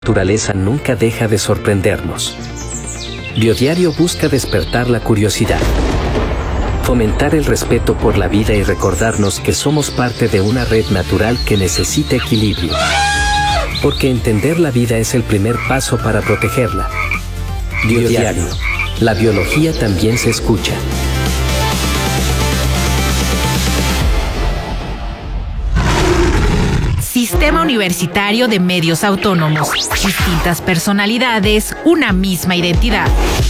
naturaleza nunca deja de sorprendernos. Biodiario busca despertar la curiosidad, fomentar el respeto por la vida y recordarnos que somos parte de una red natural que necesita equilibrio. Porque entender la vida es el primer paso para protegerla. Biodiario. La biología también se escucha. Sistema Universitario de Medios Autónomos. Distintas personalidades, una misma identidad.